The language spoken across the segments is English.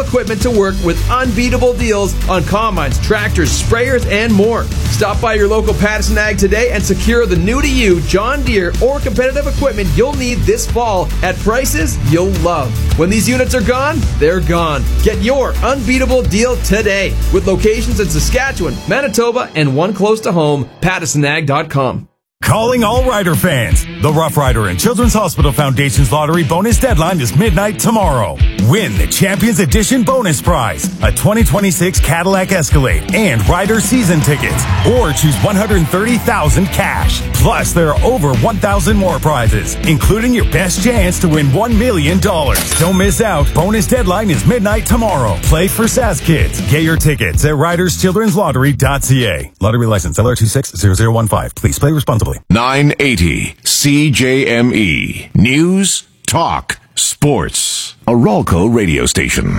equipment to work with unbeatable deals on combines, tractors, sprayers, and more. Stop by your local Patterson Ag today and secure the new-to-you John Deere or competitive equipment you'll need this fall at prices you'll love. When these units are gone, they're gone. Get your unbeatable deal today with locations in Saskatchewan, Manitoba, and one close to home, PattersonAg.com. Calling all Rider fans. The Rough Rider and Children's Hospital Foundation's lottery bonus deadline is midnight tomorrow. Win the Champions Edition bonus prize, a 2026 Cadillac Escalade and Rider season tickets, or choose $130,000 cash. Plus, there are over 1,000 more prizes, including your best chance to win $1 million. Don't miss out. Bonus deadline is midnight tomorrow. Play for SAS Kids. Get your tickets at riderschildrenslottery.ca. Lottery license LR260015. Please play responsibly. 980 CJME. News, talk, sports. A Ralco radio station.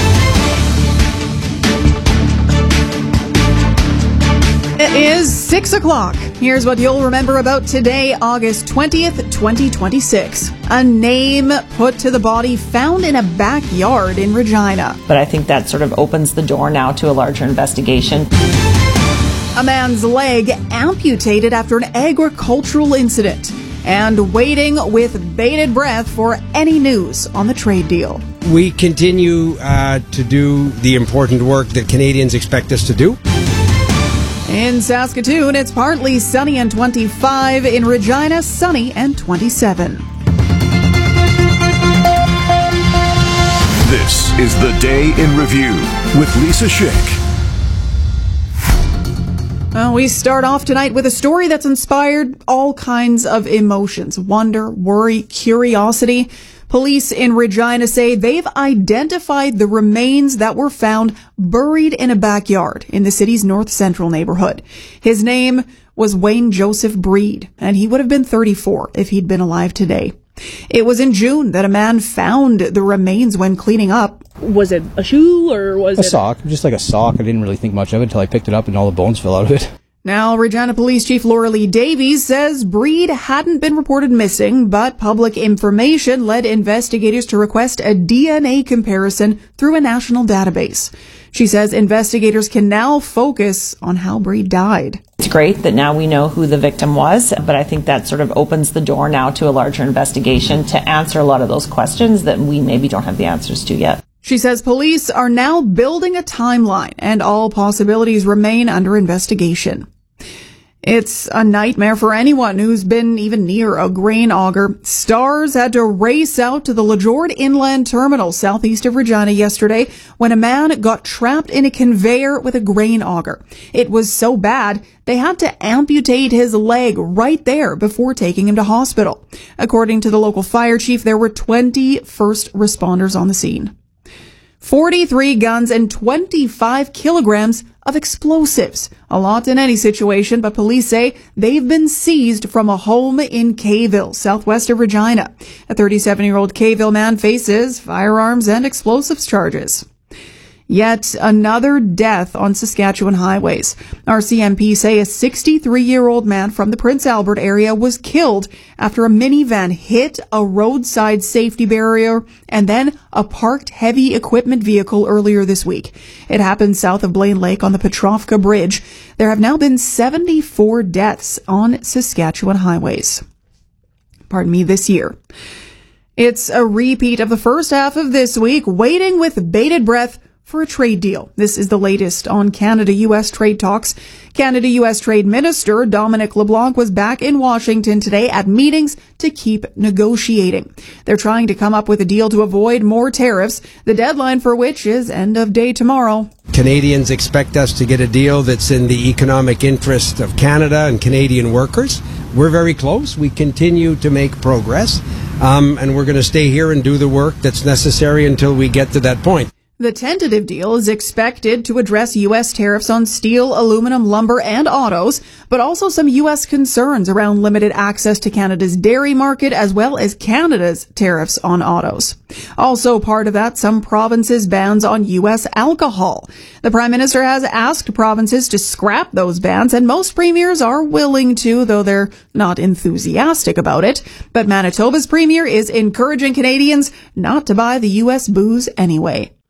It is 6 o'clock. Here's what you'll remember about today, August 20th, 2026. A name put to the body found in a backyard in Regina. But I think that sort of opens the door now to a larger investigation. A man's leg amputated after an agricultural incident. And waiting with bated breath for any news on the trade deal. We continue to do the important work that Canadians expect us to do. In Saskatoon, it's partly sunny and 25. In Regina, sunny and 27. This is the Day in Review with Lisa Schick. Well, we start off tonight with a story that's inspired all kinds of emotions. Wonder, worry, curiosity. Police in Regina say they've identified the remains that were found buried in a backyard in the city's north central neighborhood. His name was Wayne Joseph Breed, and he would have been 34 if he'd been alive today. It was in June that a man found the remains when cleaning up. Was it a shoe or was it a sock? Just like a sock. I didn't really think much of it until I picked it up and all the bones fell out of it. Now, Regina Police Chief Laura Lee Davies says Breed hadn't been reported missing, but public information led investigators to request a DNA comparison through a national database. She says investigators can now focus on how Breed died. It's great that now we know who the victim was, but I think that sort of opens the door now to a larger investigation to answer a lot of those questions that we maybe don't have the answers to yet. She says police are now building a timeline and all possibilities remain under investigation. It's a nightmare for anyone who's been even near a grain auger. Stars had to race out to the LeJord Inland Terminal southeast of Regina yesterday when a man got trapped in a conveyor with a grain auger. It was so bad, they had to amputate his leg right there before taking him to hospital. According to the local fire chief, there were 20 first responders on the scene. 43 guns and 25 kilograms of explosives. A lot in any situation, but police say they've been seized from a home in Kayville, southwest of Regina. A 37-year-old Kayville man faces firearms and explosives charges. Yet another death on Saskatchewan highways. RCMP say a 63-year-old man from the Prince Albert area was killed after a minivan hit a roadside safety barrier and then a parked heavy equipment vehicle earlier this week. It happened south of Blaine Lake on the Petrovka Bridge. There have now been 74 deaths on Saskatchewan highways. This year. It's a repeat of the first half of this week, waiting with bated breath for a trade deal. This is the latest on Canada-U.S. trade talks. Canada-U.S. Trade Minister Dominic LeBlanc was back in Washington today at meetings to keep negotiating. They're trying to come up with a deal to avoid more tariffs, the deadline for which is end of day tomorrow. Canadians expect us to get a deal that's in the economic interest of Canada and Canadian workers. We're very close. We continue to make progress, and we're going to stay here and do the work that's necessary until we get to that point. The tentative deal is expected to address U.S. tariffs on steel, aluminum, lumber, and autos, but also some U.S. concerns around limited access to Canada's dairy market, as well as Canada's tariffs on autos. Also part of that, some provinces' bans on U.S. alcohol. The Prime Minister has asked provinces to scrap those bans, and most premiers are willing to, though they're not enthusiastic about it. But Manitoba's premier is encouraging Canadians not to buy the U.S. booze anyway.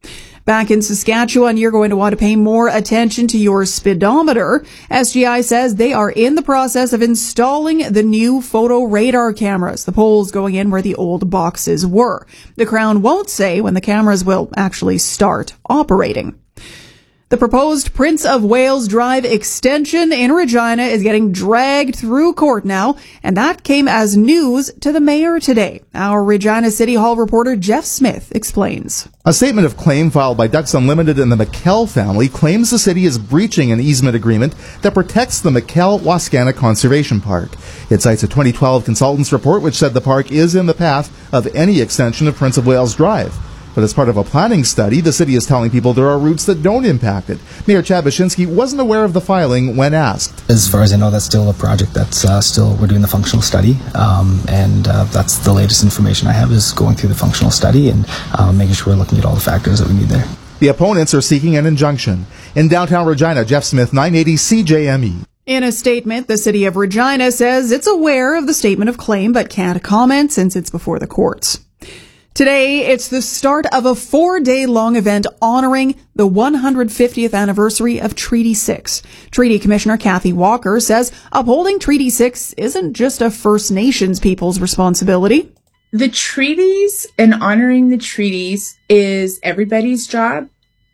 Back in Saskatchewan, you're going to want to pay more attention to your speedometer. SGI says they are in the process of installing the new photo radar cameras, the poles going in where the old boxes were. The Crown won't say when the cameras will actually start operating. The proposed Prince of Wales Drive extension in Regina is getting dragged through court now, and that came as news to the mayor today. Our Regina City Hall reporter Jeff Smith explains. A statement of claim filed by Ducks Unlimited and the McKell family claims the city is breaching an easement agreement that protects the McKell-Wascana Conservation Park. It cites a 2012 consultant's report which said the park is in the path of any extension of Prince of Wales Drive. But as part of a planning study, the city is telling people there are routes that don't impact it. Mayor Chad Baczynski wasn't aware of the filing when asked. As far as I know, that's still a project that's we're doing the functional study, and that's the latest information I have is going through the functional study and making sure we're looking at all the factors that we need there. The opponents are seeking an injunction. In downtown Regina, Jeff Smith, 980 CJME. In a statement, the city of Regina says it's aware of the statement of claim but can't comment since it's before the courts. Today, it's the start of a 4-day-long event honoring the 150th anniversary of Treaty 6. Treaty Commissioner Kathy Walker says upholding Treaty 6 isn't just a First Nations people's responsibility. The treaties and honoring the treaties is everybody's job,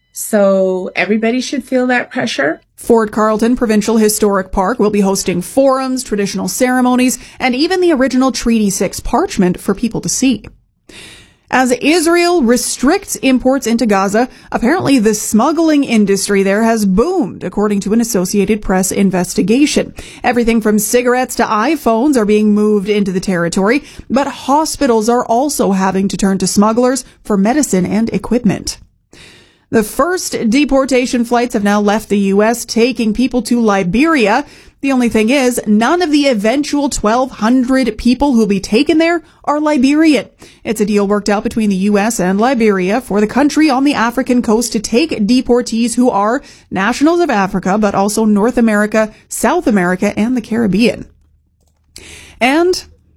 so everybody should feel that pressure. Fort Carlton Provincial Historic Park will be hosting forums, traditional ceremonies, and even the original Treaty 6 parchment for people to see. As Israel restricts imports into Gaza, apparently the smuggling industry there has boomed, according to an Associated Press investigation. Everything from cigarettes to iPhones are being moved into the territory, but hospitals are also having to turn to smugglers for medicine and equipment. The first deportation flights have now left the U.S., taking people to Liberia. The only thing is, none of the eventual 1,200 people who'll be taken there are Liberian. It's a deal worked out between the U.S. and Liberia for the country on the African coast to take deportees who are nationals of Africa, but also North America, South America, and the Caribbean. And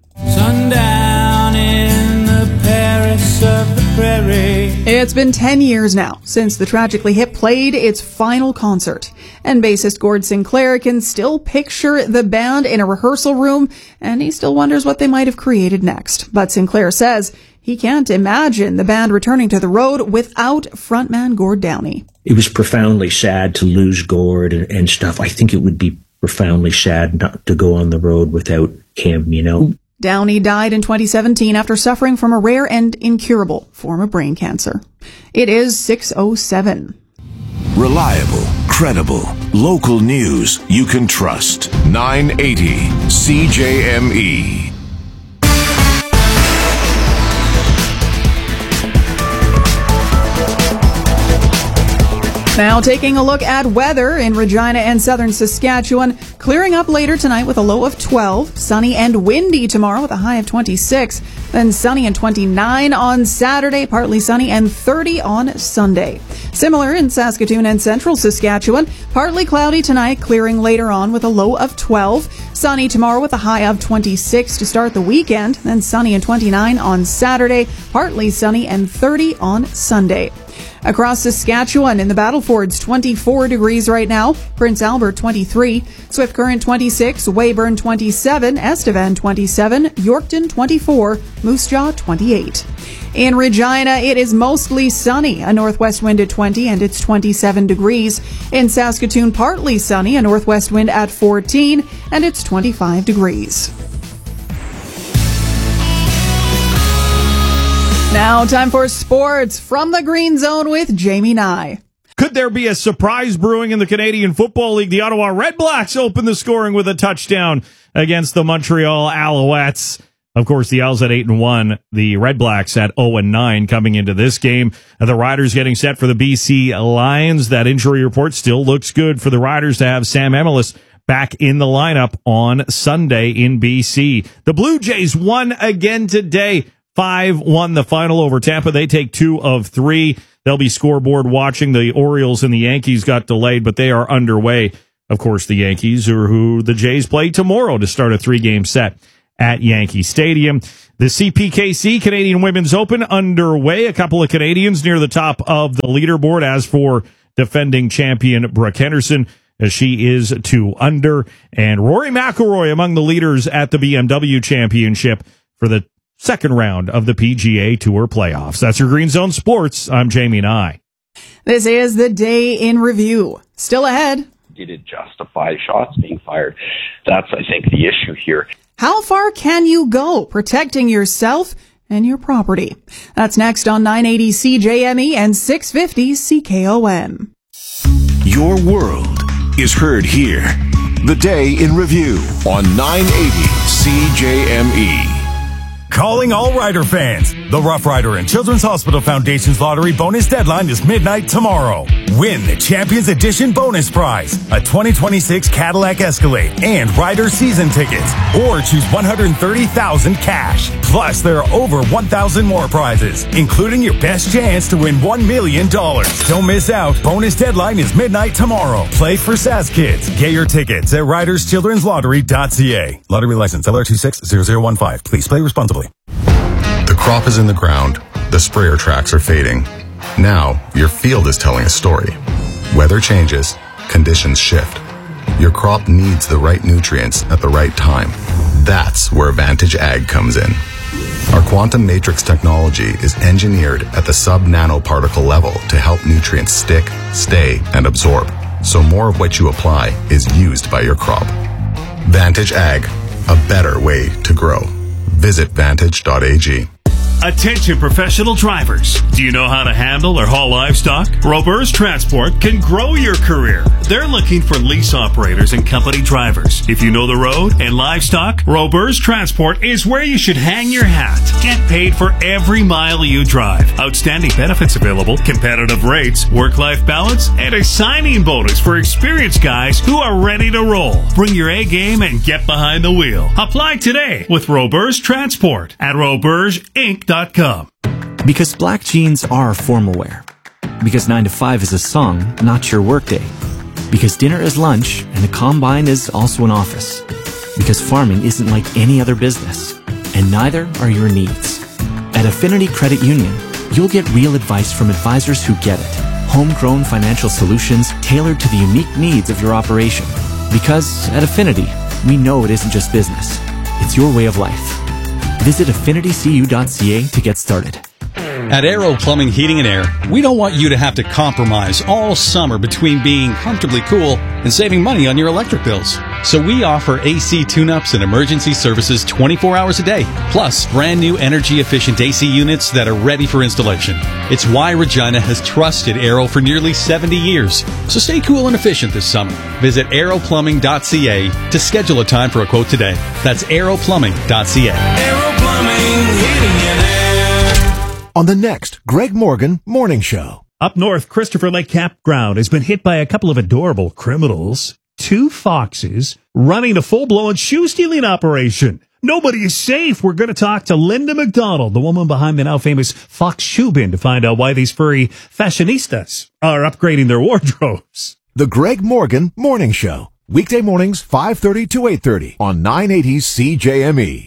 sundown in the Paris of the Prairie. It's been 10 years now since the Tragically Hip played its final concert. And bassist Gord Sinclair can still picture the band in a rehearsal room, and he still wonders what they might have created next. But Sinclair says he can't imagine the band returning to the road without frontman Gord Downie. It was profoundly sad to lose Gord and stuff. I think it would be profoundly sad not to go on the road without him, you know. Downie died in 2017 after suffering from a rare and incurable form of brain cancer. It is 6:07. Reliable, credible, local news you can trust. 980 CJME. Now taking a look at weather in Regina and southern Saskatchewan. Clearing up later tonight with a low of 12. Sunny and windy tomorrow with a high of 26. Then sunny and 29 on Saturday. Partly sunny and 30 on Sunday. Similar in Saskatoon and central Saskatchewan. Partly cloudy tonight, clearing later on with a low of 12. Sunny tomorrow with a high of 26 to start the weekend. Then sunny and 29 on Saturday. Partly sunny and 30 on Sunday. Across Saskatchewan in the Battlefords, 24 degrees right now. Prince Albert, 23. Swift Current, 26. Weyburn, 27. Estevan, 27. Yorkton, 24. Moose Jaw, 28. In Regina, it is mostly sunny. A northwest wind at 20 and it's 27 degrees. In Saskatoon, partly sunny. A northwest wind at 14 and it's 25 degrees. Now, time for sports from the Green Zone with Jamie Nye. Could there be a surprise brewing in the Canadian Football League? The Ottawa Red Blacks open the scoring with a touchdown against the Montreal Alouettes. Of course, the Owls at 8-1, the Red Blacks at 0-9 coming into this game. The Riders getting set for the BC Lions. That injury report still looks good for the Riders to have Sam Emilus back in the lineup on Sunday in BC. The Blue Jays won again today. 5-1 the final over Tampa. They take 2 of 3. They'll be scoreboard watching. The Orioles and the Yankees got delayed, but they are underway. Of course, the Yankees are who the Jays play tomorrow to start a 3-game set at Yankee Stadium. The CPKC Canadian Women's Open underway. A couple of Canadians near the top of the leaderboard. As for defending champion Brooke Henderson, she is 2 under. And Rory McIlroy among the leaders at the BMW Championship for the second round of the PGA Tour playoffs. That's your Green Zone Sports. I'm Jamie Nye. This is the day in review. Still ahead. Did it justify shots being fired? That's, I think, the issue here. How far can you go protecting yourself and your property? That's next on 980 CJME and 650 CKOM. Your world is heard here. The day in review on 980 CJME. Calling all Rider fans. The Rough Rider and Children's Hospital Foundation's lottery bonus deadline is midnight tomorrow. Win the Champions Edition bonus prize, a 2026 Cadillac Escalade and Rider season tickets, or choose $130,000 cash. Plus, there are over 1,000 more prizes, including your best chance to win $1 million. Don't miss out. Bonus deadline is midnight tomorrow. Play for SAS Kids. Get your tickets at riderschildrenslottery.ca. Lottery license LR260015. Please play responsibly. The crop is in the ground. The sprayer tracks are fading. Now, your field is telling a story. Weather changes. Conditions shift. Your crop needs the right nutrients at the right time. That's where Vantage Ag comes in. Our quantum matrix technology is engineered at the sub-nanoparticle level to help nutrients stick, stay, and absorb, so more of what you apply is used by your crop. Vantage Ag, a better way to grow. Visit vantage.ag. Attention professional drivers. Do you know how to handle or haul livestock? Roberts Transport can grow your career. They're looking for lease operators and company drivers. If you know the road and livestock, Roberts Transport is where you should hang your hat. Get paid for every mile you drive. Outstanding benefits available, competitive rates, work-life balance, and a signing bonus for experienced guys who are ready to roll. Bring your A game and get behind the wheel. Apply today with Roberts Transport at robertsinc.com. Because black jeans are formal wear. Because 9 to 5 is a song, not your workday. Because dinner is lunch and the combine is also an office. Because farming isn't like any other business. And neither are your needs. At Affinity Credit Union, you'll get real advice from advisors who get it. Homegrown financial solutions tailored to the unique needs of your operation. Because at Affinity, we know it isn't just business. It's your way of life. Visit affinitycu.ca to get started. At Aero Plumbing, Heating and Air, we don't want you to have to compromise all summer between being comfortably cool and saving money on your electric bills. So we offer AC tune-ups and emergency services 24 hours a day, plus brand new energy-efficient AC units that are ready for installation. It's why Regina has trusted Aero for nearly 70 years. So stay cool and efficient this summer. Visit aeroplumbing.ca to schedule a time for a quote today. That's aeroplumbing.ca. Aero Plumbing, Heating and Air. On the next Greg Morgan Morning Show. Up north, Christopher Lake Campground has been hit by a couple of adorable criminals. 2 foxes running a full-blown shoe-stealing operation. Nobody is safe. We're going to talk to Linda McDonald, the woman behind the now famous Fox Shoe Bin, to find out why these furry fashionistas are upgrading their wardrobes. The Greg Morgan Morning Show. Weekday mornings, 5:30 to 8:30 on 980 CJME.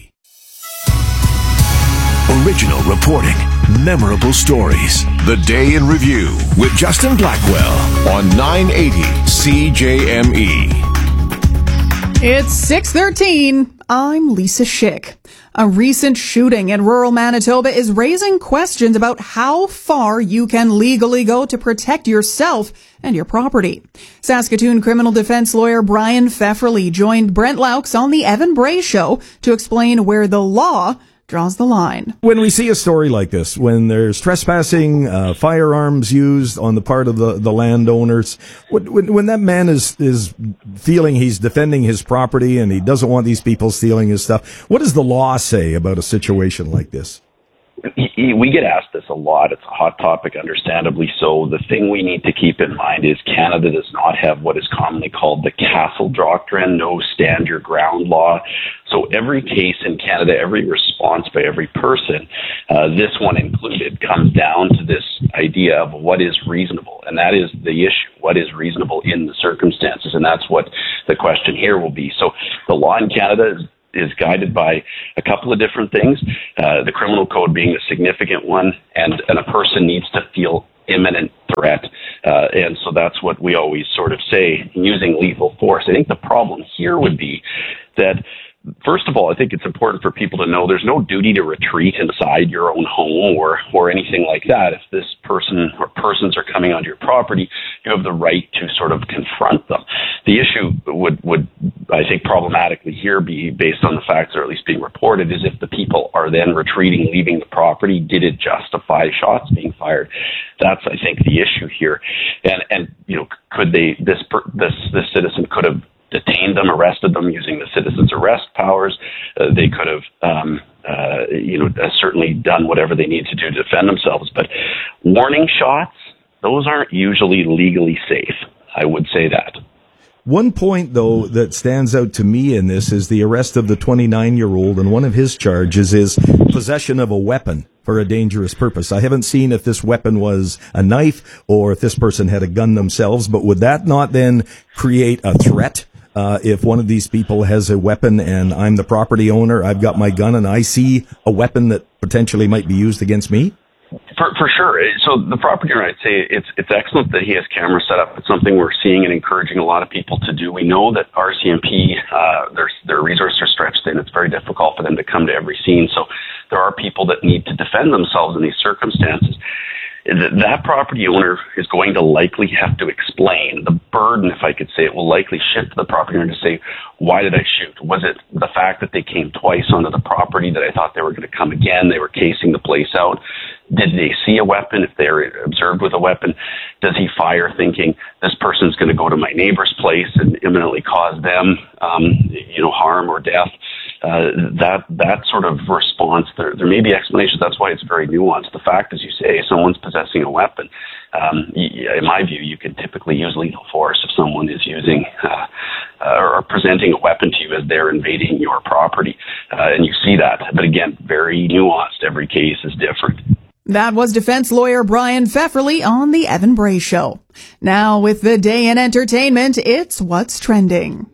Original reporting, memorable stories. The Day in Review with Justin Blackwell on 980 CJME. It's 6:13. I'm Lisa Schick. A recent shooting in rural Manitoba is raising questions about how far you can legally go to protect yourself and your property. Saskatoon criminal defense lawyer Brian Pfefferly joined Brent Laux on the Evan Bray Show to explain where the law draws the line. When we see a story like this, when there's trespassing, firearms used on the part of the landowners, when that man is feeling he's defending his property and he doesn't want these people stealing his stuff, what does the law say about a situation like this? We get asked this a lot. It's a hot topic, understandably so. The thing we need to keep in mind is Canada does not have what is commonly called the castle doctrine, no stand your ground law. So every case in Canada, every response by every person, this one included, comes down to this idea of what is reasonable. And that is the issue. What is reasonable in the circumstances? And that's what the question here will be. So the law in Canada is guided by a couple of different things, the criminal code being a significant one, and a person needs to feel imminent threat. And so that's what we always sort of say, using lethal force. I think the problem here would be that, first of all, I think it's important for people to know there's no duty to retreat inside your own home or anything like that. If this person or persons are coming onto your property, you have the right to sort of confront them. The issue would I think, problematically here be, based on the facts that are at least being reported, is if the people are then retreating, leaving the property, did it justify shots being fired? That's, I think, the issue here. And you know, could they, this citizen could have detained them, arrested them using the citizen's arrest powers. They could have, certainly done whatever they need to do to defend themselves. But warning shots, those aren't usually legally safe. I would say that. One point, though, that stands out to me in this is the arrest of the 29-year-old, and one of his charges is possession of a weapon for a dangerous purpose. I haven't seen if this weapon was a knife or if this person had a gun themselves, but would that not then create a threat? If one of these people has a weapon and I'm the property owner, I've got my gun and I see a weapon that potentially might be used against me? For sure. So the property owner, I'd say it's excellent that he has cameras set up. It's something we're seeing and encouraging a lot of people to do. We know that RCMP, their resources are stretched thin. It's very difficult for them to come to every scene. So there are people that need to defend themselves in these circumstances. That property owner is going to likely have to explain. The burden, if I could say it, will likely shift to the property owner to say, why did I shoot? Was it the fact that they came twice onto the property that I thought they were going to come again? They were casing the place out. Did they see a weapon? If they're observed with a weapon, does he fire thinking this person's going to go to my neighbor's place and imminently cause them, harm or death? That sort of response, there may be explanations. That's why it's very nuanced. The fact, as you say, someone's possessing a weapon. In my view, you can typically use lethal force if someone is using or presenting a weapon to you as they're invading your property. And you see that. But again, very nuanced. Every case is different. That was defense lawyer Brian Pfefferly on The Evan Bray Show. Now, with the day in entertainment, it's What's Trending.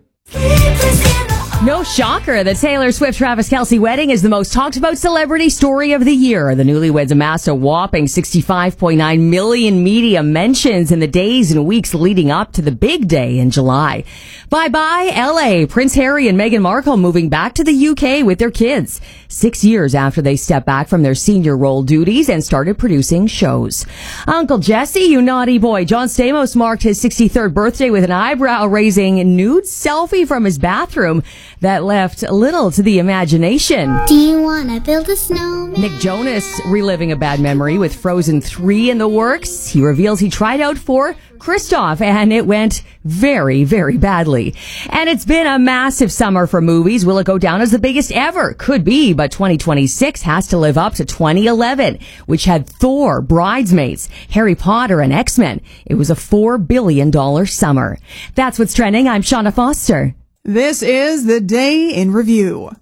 No shocker, the Taylor Swift-Travis Kelce wedding is the most talked about celebrity story of the year. The newlyweds amassed a whopping 65.9 million media mentions in the days and weeks leading up to the big day in July. Bye-bye, LA. Prince Harry and Meghan Markle moving back to the UK with their kids, 6 years after they stepped back from their senior role duties and started producing shows. Uncle Jesse, you naughty boy. John Stamos marked his 63rd birthday with an eyebrow-raising nude selfie from his bathroom that left little to the imagination. Do you want to build a snowman? Nick Jonas reliving a bad memory with Frozen 3 in the works. He reveals he tried out for Kristoff and it went very, very badly. And it's been a massive summer for movies. Will it go down as the biggest ever? Could be, but 2026 has to live up to 2011, which had Thor, Bridesmaids, Harry Potter, and X-Men. It was a $4 billion summer. That's what's trending. I'm Shauna Foster. This is the Day in Review.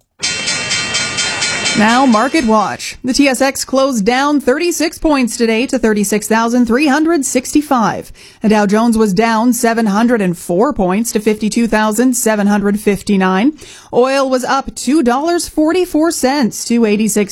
Now, Market Watch. The TSX closed down 36 points today to 36,365. The Dow Jones was down 704 points to 52,759. Oil was up $2.44 to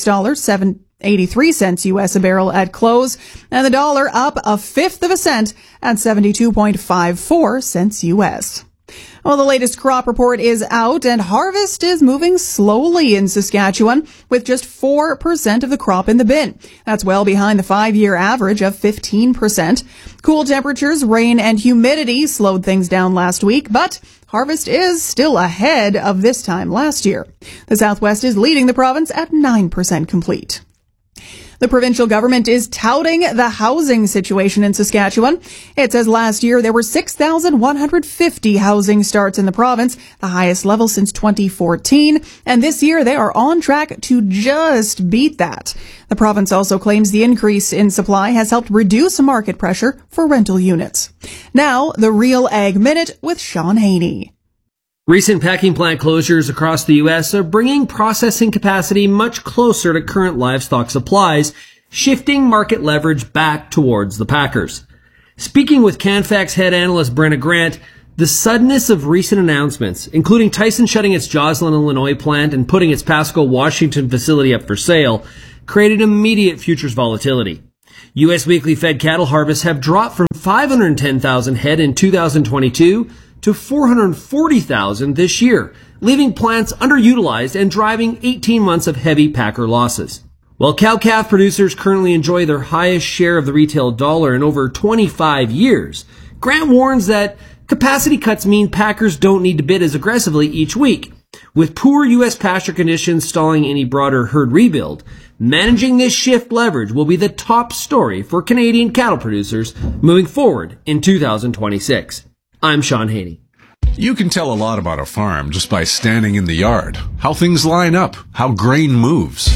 $86.83 U.S. a barrel at close, and the dollar up a fifth of a cent at 72.54 cents U.S. Well, the latest crop report is out, and harvest is moving slowly in Saskatchewan, with just 4% of the crop in the bin. That's well behind the 5-year average of 15%. Cool temperatures, rain, and humidity slowed things down last week, but harvest is still ahead of this time last year. The Southwest is leading the province at 9% complete. The provincial government is touting the housing situation in Saskatchewan. It says last year there were 6,150 housing starts in the province, the highest level since 2014. And this year they are on track to just beat that. The province also claims the increase in supply has helped reduce market pressure for rental units. Now, the Real Ag Minute with Sean Haney. Recent packing plant closures across the U.S. are bringing processing capacity much closer to current livestock supplies, shifting market leverage back towards the packers. Speaking with Canfax head analyst Brenna Grant, The suddenness of recent announcements, including Tyson shutting its Joslin, Illinois plant and putting its Pasco, Washington facility up for sale, created immediate futures volatility. U.S. weekly fed cattle harvests have dropped from 510,000 head in 2022 to 440,000 this year, leaving plants underutilized and driving 18 months of heavy packer losses. While cow-calf producers currently enjoy their highest share of the retail dollar in over 25 years, Grant warns that capacity cuts mean packers don't need to bid as aggressively each week. With poor U.S. pasture conditions stalling any broader herd rebuild, managing this shift leverage will be the top story for Canadian cattle producers moving forward in 2026. I'm Sean Haney. You can tell a lot about a farm just by standing in the yard, how things line up, how grain moves,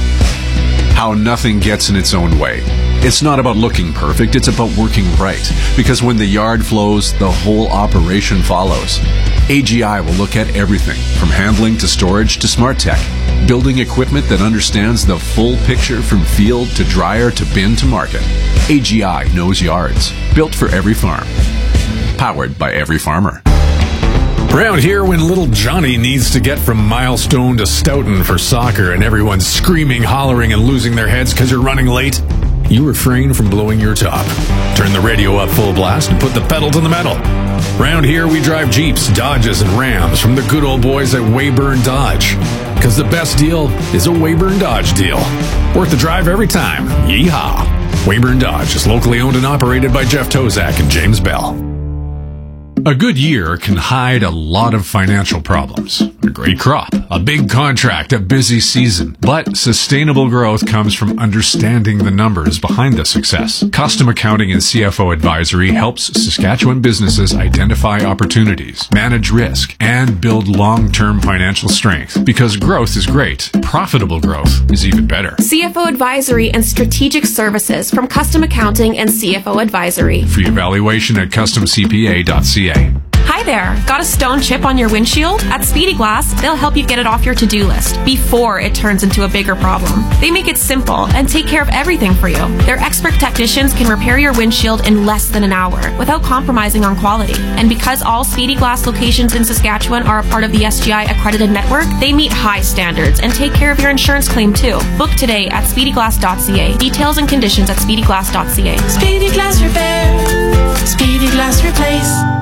how nothing gets in its own way. It's not about looking perfect, it's about working right. Because when the yard flows, the whole operation follows. AGI will look at everything, from handling to storage to smart tech, building equipment that understands the full picture from field to dryer to bin to market. AGI knows yards, built for every farm. Powered by every farmer. Around here, when little Johnny needs to get from Milestone to Stoughton for soccer and everyone's screaming, hollering, and losing their heads because you're running late, you refrain from blowing your top. Turn the radio up full blast and put the pedal to the metal. Around here, we drive Jeeps, Dodges, and Rams from the good old boys at Weyburn Dodge. Because the best deal is a Weyburn Dodge deal. Worth the drive every time. Yeehaw! Weyburn Dodge is locally owned and operated by Jeff Tozak and James Bell. A good year can hide a lot of financial problems. A great crop, a big contract, a busy season. But sustainable growth comes from understanding the numbers behind the success. Custom Accounting and CFO Advisory helps Saskatchewan businesses identify opportunities, manage risk, and build long-term financial strength. Because growth is great, profitable growth is even better. CFO Advisory and Strategic Services from Custom Accounting and CFO Advisory. Free evaluation at customcpa.ca. Hi there. Got a stone chip on your windshield? At Speedy Glass, they'll help you get it off your to-do list before it turns into a bigger problem. They make it simple and take care of everything for you. Their expert technicians can repair your windshield in less than an hour without compromising on quality. And because all Speedy Glass locations in Saskatchewan are a part of the SGI accredited network, they meet high standards and take care of your insurance claim too. Book today at speedyglass.ca. Details and conditions at speedyglass.ca. Speedy Glass Repair. Speedy Glass Replace.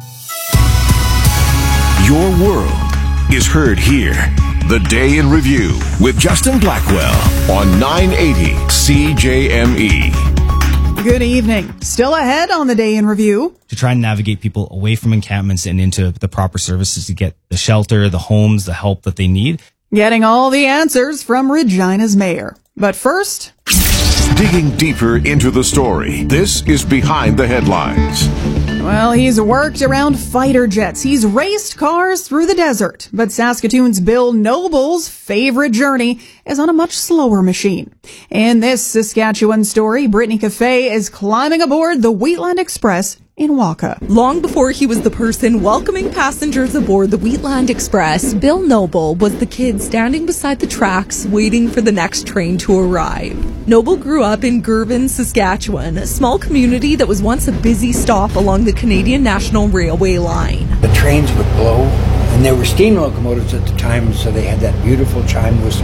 Your world is heard here. The Day in Review with Justin Blackwell on 980 CJME. Good evening. Still ahead on the Day in Review. To try and navigate people away from encampments and into the proper services to get the shelter, the homes, the help that they need. Getting all the answers from Regina's mayor. But first, digging deeper into the story. This is Behind the Headlines. Well, he's worked around fighter jets. He's raced cars through the desert. But Saskatoon's Bill Noble's favorite journey is on a much slower machine. In this Saskatchewan story, Brittany Cafe is climbing aboard the Wheatland Express in Waka. Long before he was the person welcoming passengers aboard the Wheatland Express, Bill Noble was the kid standing beside the tracks waiting for the next train to arrive. Noble grew up in Girvan, Saskatchewan, a small community that was once a busy stop along the Canadian National Railway line. The trains would blow, and there were steam locomotives at the time, so they had that beautiful chime whistle.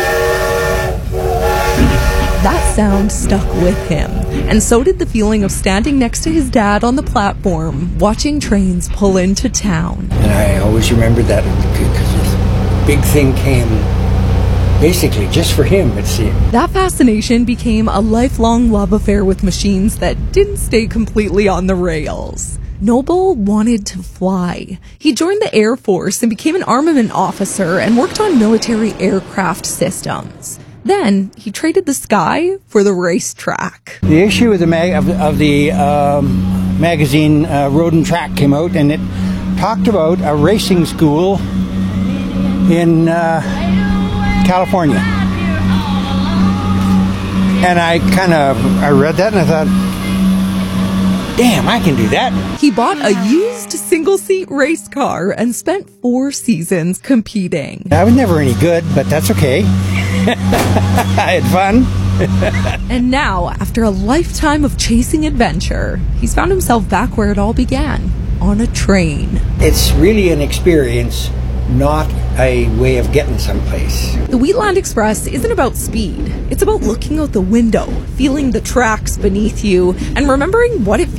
That sound stuck with him, and so did the feeling of standing next to his dad on the platform, watching trains pull into town. And I always remember that because this big thing came basically just for him, it seemed. That fascination became a lifelong love affair with machines that didn't stay completely on the rails. Noble wanted to fly. He joined the Air Force and became an armament officer and worked on military aircraft systems. Then he traded the sky for the racetrack. The issue of the magazine Road and Track came out, and it talked about a racing school in California. And I read that and I thought, damn, I can do that. He bought a used single-seat race car and spent 4 seasons competing. I was never any good, but that's okay. I had fun. And now, after a lifetime of chasing adventure, he's found himself back where it all began, on a train. It's really an experience, not a way of getting someplace. The Wheatland Express isn't about speed. It's about looking out the window, feeling the tracks beneath you, and remembering what it